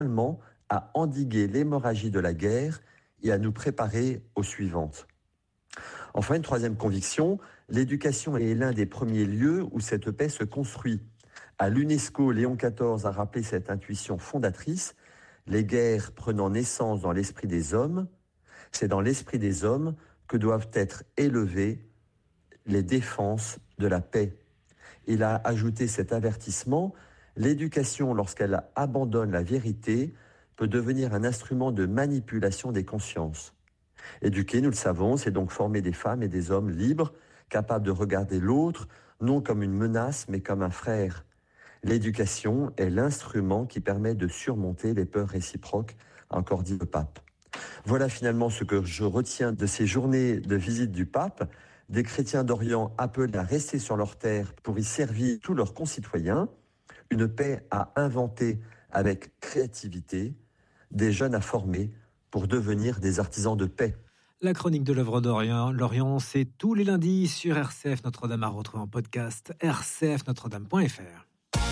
à endiguer l'hémorragie de la guerre et à nous préparer aux suivantes. Enfin, une troisième conviction, l'éducation est l'un des premiers lieux où cette paix se construit. À l'UNESCO, Léon XIV a rappelé cette intuition fondatrice, les guerres prenant naissance dans l'esprit des hommes, c'est dans l'esprit des hommes que doivent être élevées les défenses de la paix. Il a ajouté cet avertissement, l'éducation, lorsqu'elle abandonne la vérité, peut devenir un instrument de manipulation des consciences. Éduquer, nous le savons, c'est donc former des femmes et des hommes libres, capables de regarder l'autre, non comme une menace, mais comme un frère. L'éducation est l'instrument qui permet de surmonter les peurs réciproques, a encore dit le pape. Voilà finalement ce que je retiens de ces journées de visite du pape, des chrétiens d'Orient appelés à rester sur leur terre pour y servir tous leurs concitoyens, une paix à inventer avec créativité, des jeunes à former pour devenir des artisans de paix. La chronique de l'œuvre d'Orient, c'est tous les lundis sur RCF Notre-Dame à retrouver en podcast rcfnotredame.fr.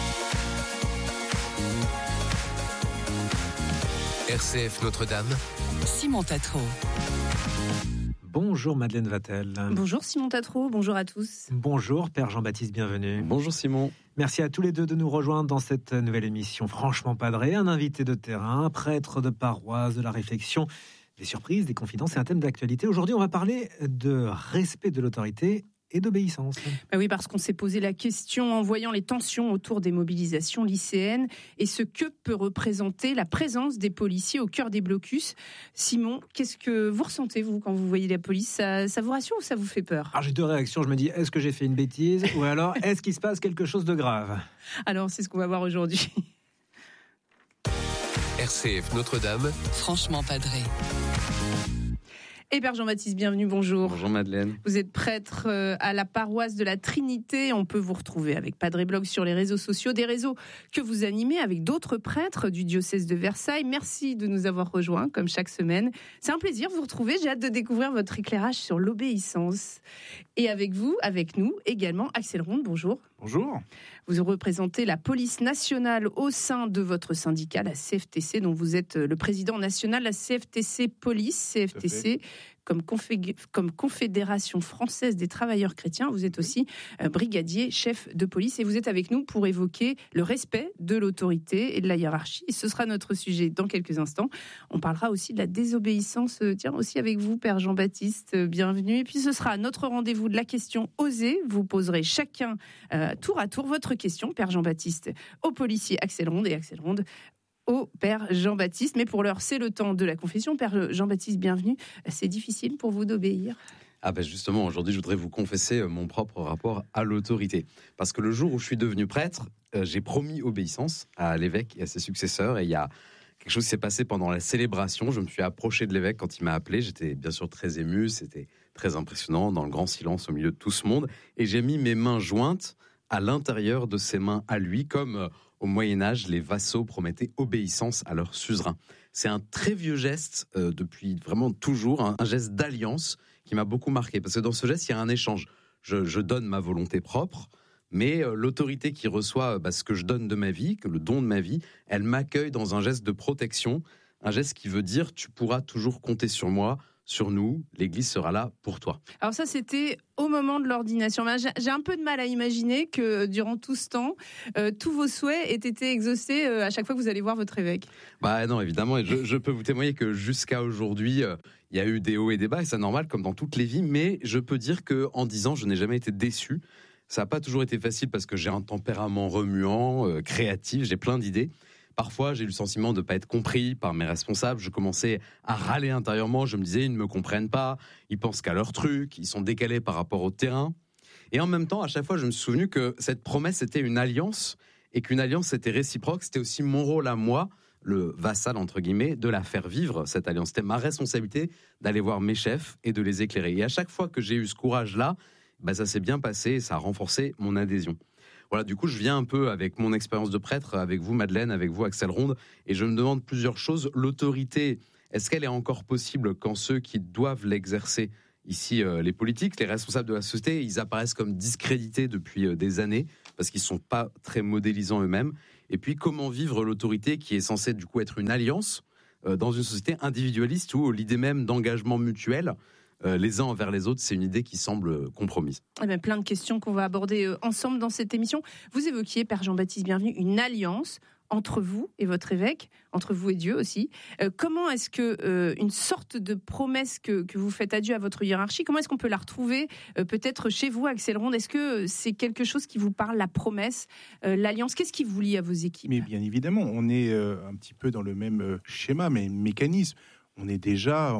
RCF Notre-Dame, Simon Tatro. Bonjour Madeleine Vatel. Bonjour Simon Tatro, bonjour à tous. Bonjour Père Jean-Baptiste, bienvenue. Bonjour Simon. Merci à tous les deux de nous rejoindre dans cette nouvelle émission Franchement Padré, un invité de terrain, un prêtre de paroisse, de la réflexion, des surprises, des confidences et un thème d'actualité. Aujourd'hui, on va parler de respect de l'autorité et d'obéissance. Oui, parce qu'on s'est posé la question en voyant les tensions autour des mobilisations lycéennes et ce que peut représenter la présence des policiers au cœur des blocus. Simon, qu'est-ce que vous ressentez, vous, quand vous voyez la police ? Ça vous rassure ou ça vous fait peur ? Alors, j'ai deux réactions. Je me dis, est-ce que j'ai fait une bêtise ? Ou alors, est-ce qu'il se passe quelque chose de grave ? Alors, c'est ce qu'on va voir aujourd'hui. RCF Notre-Dame, Franchement Padré. Et Père Jean-Baptiste, bienvenue, bonjour. Bonjour Madeleine. Vous êtes prêtre à la paroisse de la Trinité. On peut vous retrouver avec Padré Blog sur les réseaux sociaux, des réseaux que vous animez avec d'autres prêtres du diocèse de Versailles. Merci de nous avoir rejoints, comme chaque semaine. C'est un plaisir de vous retrouver. J'ai hâte de découvrir votre éclairage sur l'obéissance. Et avec vous, avec nous, également, Axel Ronde, bonjour. Bonjour. Vous représentez la police nationale au sein de votre syndicat, la CFTC, dont vous êtes le président national, la CFTC Police, CFTC, comme Confédération française des travailleurs chrétiens. Vous êtes aussi brigadier chef de police et vous êtes avec nous pour évoquer le respect de l'autorité et de la hiérarchie. Et ce sera notre sujet dans quelques instants. On parlera aussi de la désobéissance, aussi avec vous, Père Jean-Baptiste, bienvenue. Et puis ce sera notre rendez-vous de la question osée. Vous poserez chacun tour à tour votre question, Père Jean-Baptiste, au policier Axel Ronde et Axel Ronde au Père Jean-Baptiste. Mais pour l'heure, c'est le temps de la confession. Père Jean-Baptiste, bienvenue. C'est difficile pour vous d'obéir ? Justement, aujourd'hui, je voudrais vous confesser mon propre rapport à l'autorité. Parce que le jour où je suis devenu prêtre, j'ai promis obéissance à l'évêque et à ses successeurs. Et il y a quelque chose qui s'est passé pendant la célébration. Je me suis approché de l'évêque quand il m'a appelé. J'étais bien sûr très ému. C'était très impressionnant, dans le grand silence au milieu de tout ce monde. Et j'ai mis mes mains jointes à l'intérieur de ses mains à lui, comme au Moyen-Âge, les vassaux promettaient obéissance à leur suzerain. C'est un très vieux geste, depuis vraiment toujours, un geste d'alliance qui m'a beaucoup marqué. Parce que dans ce geste, il y a un échange. Je donne ma volonté propre, mais l'autorité qui reçoit ce que je donne de ma vie, que le don de ma vie, elle m'accueille dans un geste de protection, un geste qui veut dire « tu pourras toujours compter sur moi ». Sur nous, l'Église sera là pour toi. Alors ça, c'était au moment de l'ordination. J'ai un peu de mal à imaginer que durant tout ce temps, tous vos souhaits aient été exaucés à chaque fois que vous allez voir votre évêque. Non, évidemment. Et je peux vous témoigner que jusqu'à aujourd'hui, il y a eu des hauts et des bas, et c'est normal comme dans toutes les vies. Mais je peux dire qu'en 10 ans, je n'ai jamais été déçu. Ça n'a pas toujours été facile parce que j'ai un tempérament remuant, créatif, j'ai plein d'idées. Parfois, j'ai eu le sentiment de ne pas être compris par mes responsables. Je commençais à râler intérieurement. Je me disais, ils ne me comprennent pas. Ils pensent qu'à leur truc. Ils sont décalés par rapport au terrain. Et en même temps, à chaque fois, je me suis souvenu que cette promesse était une alliance et qu'une alliance était réciproque. C'était aussi mon rôle à moi, le vassal, entre guillemets, de la faire vivre, cette alliance. C'était ma responsabilité d'aller voir mes chefs et de les éclairer. Et à chaque fois que j'ai eu ce courage-là, ça s'est bien passé et ça a renforcé mon adhésion. Voilà, du coup, je viens un peu avec mon expérience de prêtre, avec vous, Madeleine, avec vous, Axel Ronde, et je me demande plusieurs choses. L'autorité, est-ce qu'elle est encore possible quand ceux qui doivent l'exercer, ici les politiques, les responsables de la société, ils apparaissent comme discrédités depuis des années, parce qu'ils ne sont pas très modélisants eux-mêmes. Et puis, comment vivre l'autorité qui est censée du coup être une alliance dans une société individualiste où l'idée même d'engagement mutuel les uns envers les autres, c'est une idée qui semble compromise. Eh bien, plein de questions qu'on va aborder ensemble dans cette émission. Vous évoquiez, Père Jean-Baptiste Bienvenu, une alliance entre vous et votre évêque, entre vous et Dieu aussi. Comment est-ce que une sorte de promesse que vous faites à Dieu, à votre hiérarchie, comment est-ce qu'on peut la retrouver peut-être chez vous, Axel Ronde? Est-ce que c'est quelque chose qui vous parle, la promesse, l'alliance? Qu'est-ce qui vous lie à vos équipes? Mais bien évidemment, on est un petit peu dans le même schéma, mais mécanisme. On est déjà,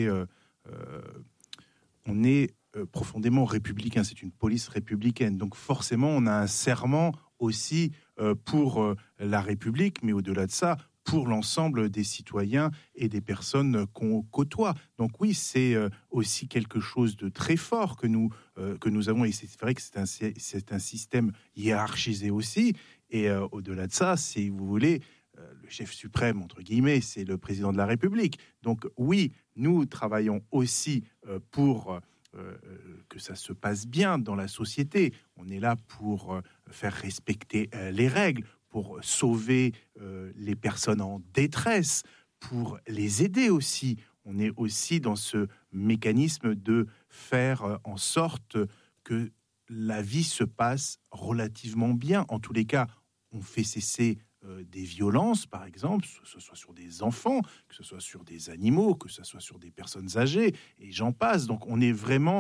on est profondément républicain. C'est une police républicaine. Donc forcément, on a un serment aussi pour la République, mais au-delà de ça, pour l'ensemble des citoyens et des personnes qu'on côtoie. Donc oui, c'est aussi quelque chose de très fort que nous avons. Et c'est vrai que c'est un système hiérarchisé aussi. Et au-delà de ça, si vous voulez, le chef suprême, entre guillemets, c'est le président de la République. Donc oui, nous travaillons aussi pour que ça se passe bien dans la société. On est là pour faire respecter les règles, pour sauver les personnes en détresse, pour les aider aussi. On est aussi dans ce mécanisme de faire en sorte que la vie se passe relativement bien. En tous les cas, on fait cesser des violences, par exemple, que ce soit sur des enfants, que ce soit sur des animaux, que ce soit sur des personnes âgées, et j'en passe. Donc on est vraiment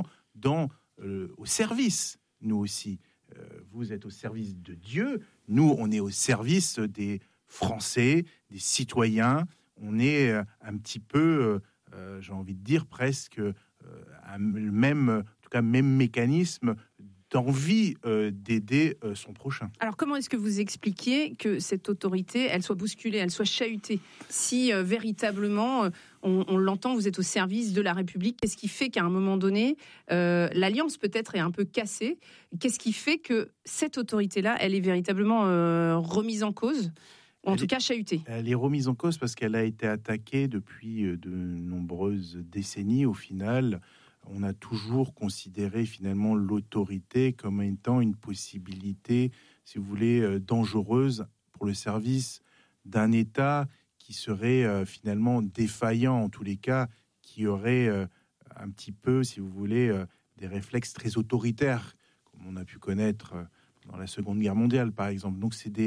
au service, nous aussi. Vous êtes au service de Dieu, nous on est au service des Français, des citoyens. On est un petit peu, j'ai envie de dire presque, même mécanisme d'envie d'aider son prochain. Alors comment est-ce que vous expliquiez que cette autorité, elle soit bousculée, elle soit chahutée, si véritablement on l'entend, vous êtes au service de la République? Qu'est-ce qui fait qu'à un moment donné, l'alliance peut-être est un peu cassée? Qu'est-ce qui fait que cette autorité-là, elle est véritablement remise en cause, ou en tout cas chahutée? Elle est remise en cause parce qu'elle a été attaquée depuis de nombreuses décennies. Au final, on a toujours considéré finalement l'autorité comme étant une possibilité, si vous voulez, dangereuse pour le service d'un État qui serait finalement défaillant, en tous les cas, qui aurait un petit peu, si vous voulez, des réflexes très autoritaires, comme on a pu connaître dans la Seconde Guerre mondiale, par exemple. Donc c'est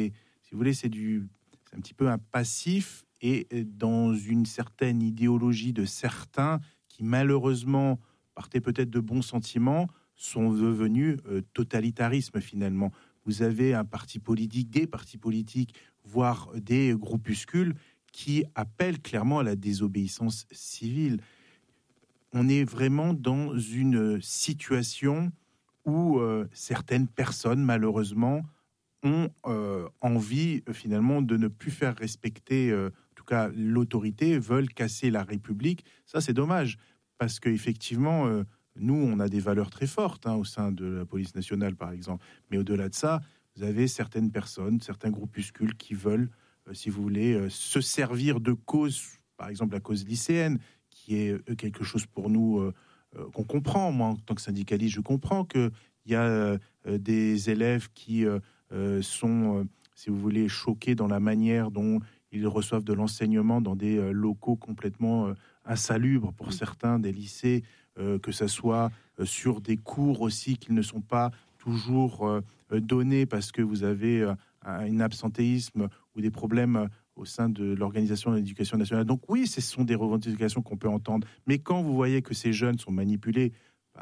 un petit peu un passif, et dans une certaine idéologie de certains qui malheureusement partaient peut-être de bons sentiments, sont devenus totalitarisme finalement. Vous avez un parti politique, des partis politiques, voire des groupuscules qui appellent clairement à la désobéissance civile. On est vraiment dans une situation où certaines personnes, malheureusement, ont envie finalement de ne plus faire respecter, en tout cas l'autorité, veulent casser la République. Ça, c'est dommage. Parce qu'effectivement, nous, on a des valeurs très fortes au sein de la police nationale, par exemple. Mais au-delà de ça, vous avez certaines personnes, certains groupuscules qui veulent, si vous voulez, se servir de causes, par exemple la cause lycéenne, qui est quelque chose pour nous qu'on comprend. Moi, en tant que syndicaliste, je comprends qu'il y a des élèves qui sont, si vous voulez, choqués dans la manière dont ils reçoivent de l'enseignement dans des locaux complètement insalubres pour certains des lycées, que ce soit sur des cours aussi qui ne sont pas toujours donnés parce que vous avez un absentéisme ou des problèmes au sein de l'organisation de l'éducation nationale. Donc oui, ce sont des revendications qu'on peut entendre. Mais quand vous voyez que ces jeunes sont manipulés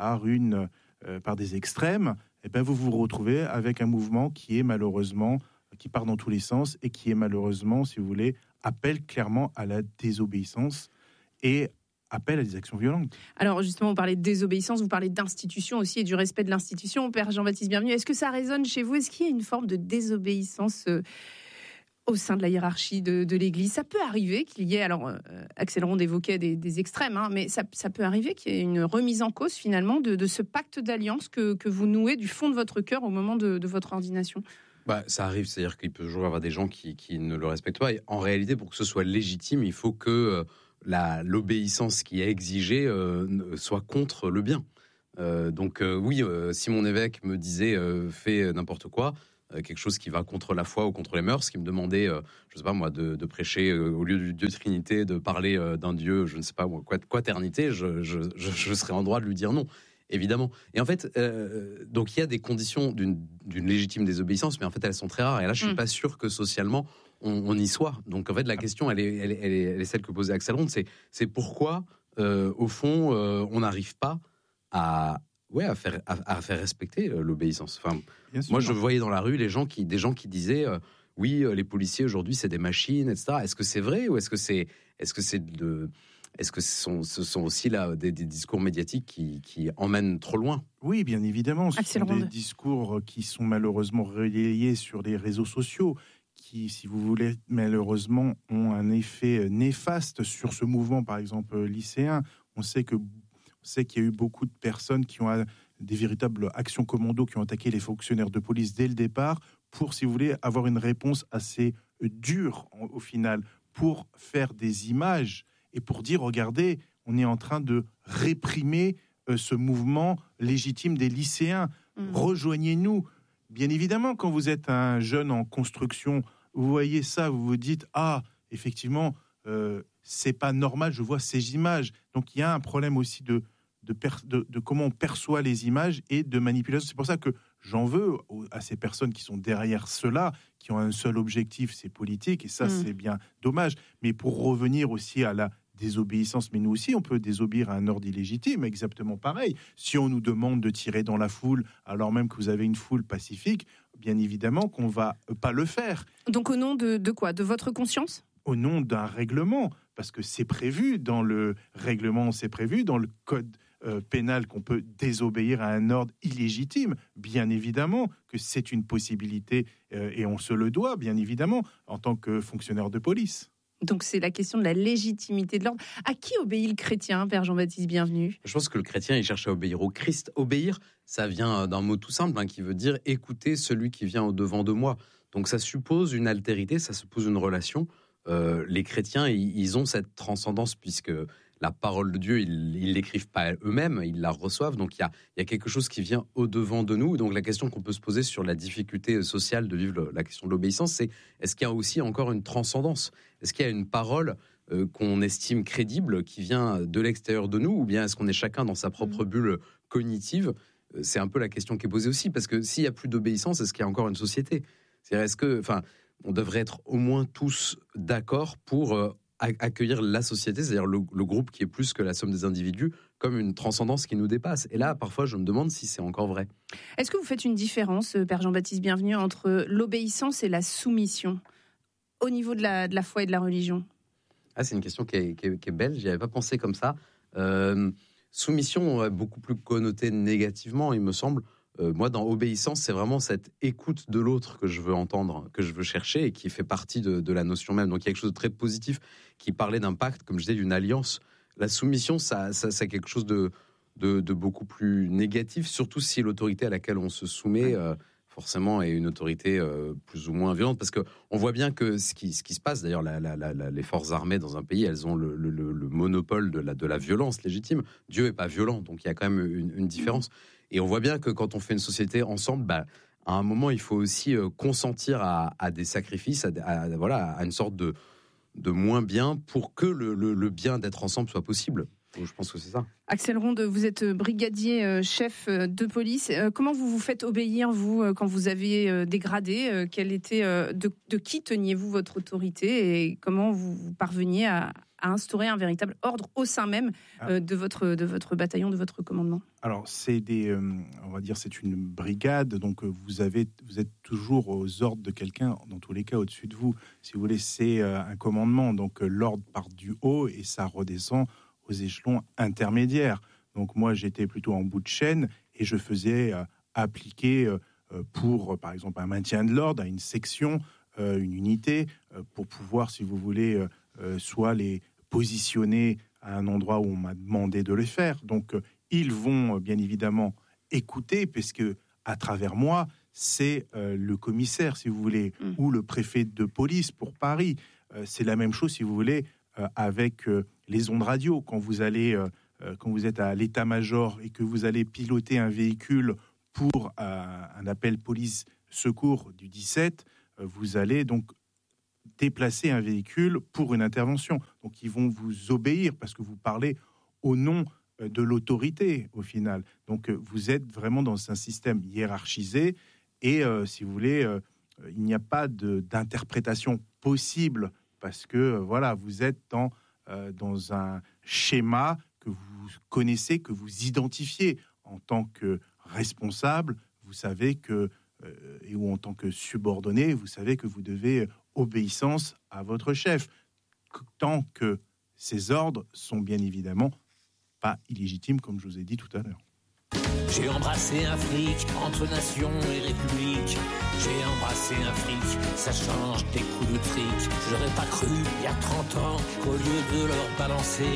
par des extrêmes, eh ben vous vous retrouvez avec un mouvement qui est malheureusement, qui part dans tous les sens et qui est malheureusement, si vous voulez, appelle clairement à la désobéissance et appelle à des actions violentes. Alors justement, vous parlez de désobéissance, vous parlez d'institution aussi et du respect de l'institution. Père Jean-Baptiste Bienvenu, est-ce que ça résonne chez vous? Est-ce qu'il y a une forme de désobéissance au sein de la hiérarchie de l'Église? Ça peut arriver qu'il y ait, alors Axel Ronde évoquait des extrêmes, mais ça peut arriver qu'il y ait une remise en cause finalement de ce pacte d'alliance que vous nouez du fond de votre cœur au moment de votre ordination. Ça arrive, c'est-à-dire qu'il peut toujours y avoir des gens qui ne le respectent pas. Et en réalité, pour que ce soit légitime, il faut que l'obéissance qui est exigée soit contre le bien. Donc oui, si mon évêque me disait « fais n'importe quoi », quelque chose qui va contre la foi ou contre les mœurs, qui me demandait, je sais pas moi, de prêcher au lieu du Dieu Trinité, de parler d'un Dieu, je ne sais pas moi, quaternité, je serais en droit de lui dire non, évidemment. Et en fait, donc il y a des conditions d'une légitime désobéissance, mais en fait elles sont très rares. Et là, je suis pas sûr que socialement on y soit. Donc en fait, la question, elle est celle que posait Axel Ronde, c'est pourquoi, au fond, on n'arrive pas à faire respecter l'obéissance. Enfin, moi, je voyais dans la rue des gens qui disaient oui, les policiers aujourd'hui c'est des machines, etc. Est-ce que c'est vrai ou est-ce que ce sont aussi là des discours médiatiques qui emmènent trop loin? Oui, bien évidemment, ce sont des discours qui sont malheureusement relayés sur les réseaux sociaux, qui, si vous voulez, malheureusement, ont un effet néfaste sur ce mouvement, par exemple, lycéen. On sait qu'il y a eu beaucoup de personnes qui ont des véritables actions commando, qui ont attaqué les fonctionnaires de police dès le départ, pour, si vous voulez, avoir une réponse assez dure, au final, pour faire des images et pour dire, regardez, on est en train de réprimer ce mouvement légitime des lycéens. Rejoignez-nous. Bien évidemment, quand vous êtes un jeune en construction, vous voyez ça, vous vous dites, ah, effectivement, c'est pas normal, je vois ces images. Donc, il y a un problème aussi de comment on perçoit les images et de manipulation. C'est pour ça que j'en veux à ces personnes qui sont derrière cela, qui ont un seul objectif, c'est politique, et ça, c'est bien dommage. Mais pour revenir aussi à la désobéissance, mais nous aussi, on peut désobéir à un ordre illégitime, exactement pareil. Si on nous demande de tirer dans la foule, alors même que vous avez une foule pacifique, bien évidemment qu'on va pas le faire. Donc au nom de quoi? De votre conscience? Au nom d'un règlement, parce que c'est prévu dans le règlement, c'est prévu dans le code pénal qu'on peut désobéir à un ordre illégitime. Bien évidemment que c'est une possibilité et on se le doit, bien évidemment, en tant que fonctionnaire de police. Donc c'est la question de la légitimité de l'ordre. À qui obéit le chrétien, Père Jean-Baptiste Bienvenu? Je pense que le chrétien, il cherche à obéir au Christ. Obéir, ça vient d'un mot tout simple, qui veut dire écouter celui qui vient au-devant de moi. Donc ça suppose une altérité, ça suppose une relation. Les chrétiens, ils ont cette transcendance, puisque la parole de Dieu, ils l'écrivent pas eux-mêmes, ils la reçoivent. Donc il y a quelque chose qui vient au-devant de nous. Donc la question qu'on peut se poser sur la difficulté sociale de vivre la question de l'obéissance, c'est est-ce qu'il y a aussi encore une transcendance? Est-ce qu'il y a une parole qu'on estime crédible qui vient de l'extérieur de nous, ou bien est-ce qu'on est chacun dans sa propre bulle cognitive? C'est un peu la question qui est posée aussi, parce que s'il n'y a plus d'obéissance, est-ce qu'il y a encore une société? C'est-à-dire, on devrait être au moins tous d'accord pour accueillir la société, c'est-à-dire le groupe qui est plus que la somme des individus, comme une transcendance qui nous dépasse. Et là, parfois, je me demande si c'est encore vrai. Est-ce que vous faites une différence, Père Jean-Baptiste Bienvenu, entre l'obéissance et la soumission au niveau de la foi et de la religion? C'est une question qui est belle, j'y avais pas pensé comme ça. Soumission, beaucoup plus connotée négativement, il me semble. Moi, dans obéissance, c'est vraiment cette écoute de l'autre que je veux entendre, que je veux chercher, et qui fait partie de la notion même. Donc, il y a quelque chose de très positif qui parlait d'un pacte, comme je disais, d'une alliance. La soumission, ça c'est quelque chose de beaucoup plus négatif, surtout si l'autorité à laquelle on se soumet, forcément, est une autorité plus ou moins violente. Parce qu'on voit bien que ce qui se passe, d'ailleurs, les forces armées dans un pays, elles ont le monopole de la violence légitime. Dieu n'est pas violent, donc il y a quand même une différence. Et on voit bien que quand on fait une société ensemble, à un moment, il faut aussi consentir à des sacrifices, à une sorte de moins bien pour que le bien d'être ensemble soit possible. Je pense que c'est ça. Axel Ronde, vous êtes brigadier chef de police. Comment vous vous faites obéir, vous, quand vous avez dégradé? De qui teniez-vous votre autorité et comment vous parveniez à instaurer un véritable ordre au sein même de votre bataillon, de votre commandement? Alors, c'est on va dire, c'est une brigade, donc vous êtes toujours aux ordres de quelqu'un, dans tous les cas au-dessus de vous. Si vous voulez, c'est un commandement, donc l'ordre part du haut et ça redescend aux échelons intermédiaires. Donc moi, j'étais plutôt en bout de chaîne et je faisais appliquer pour, par exemple, un maintien de l'ordre à une section, une unité, pour pouvoir, si vous voulez, soit les positionner à un endroit où on m'a demandé de le faire. Donc, ils vont bien évidemment écouter, puisque à travers moi, c'est le commissaire, si vous voulez, ou le préfet de police pour Paris. C'est la même chose, si vous voulez, avec les ondes radio. Quand vous êtes à l'état-major et que vous allez piloter un véhicule pour un appel police secours du 17, vous allez donc déplacer un véhicule pour une intervention. Donc ils vont vous obéir parce que vous parlez au nom de l'autorité au final. Donc vous êtes vraiment dans un système hiérarchisé et si vous voulez, il n'y a pas d'interprétation possible parce que voilà, vous êtes dans un schéma que vous connaissez, que vous identifiez en tant que responsable. Vous savez que ou en tant que subordonné, vous savez que vous devez obéissance à votre chef, tant que ces ordres sont bien évidemment pas illégitimes, comme je vous ai dit tout à l'heure. J'ai embrassé un flic entre nation et république. J'ai embrassé un flic, ça change des coups de fric. J'aurais pas cru il y a 30 ans qu'au lieu de leur balancer